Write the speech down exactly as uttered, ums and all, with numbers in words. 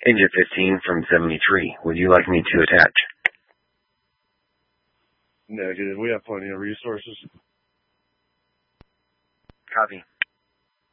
Agent fifteen from seventy-three. Would you like me to attach? Negative. We have plenty of resources. Copy.